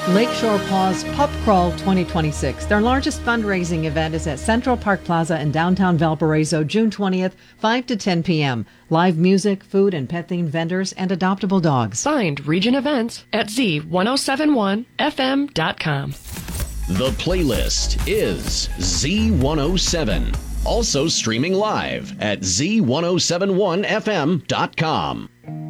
Lakeshore Paws Pup Crawl 2026. Their largest fundraising event is at Central Park Plaza in downtown Valparaiso, June 20th, 5 to 10 p.m. Live music, food, and pet-themed vendors, and adoptable dogs. Find Region Events at z1071fm.com. The playlist is Z107. Also streaming live at z1071fm.com.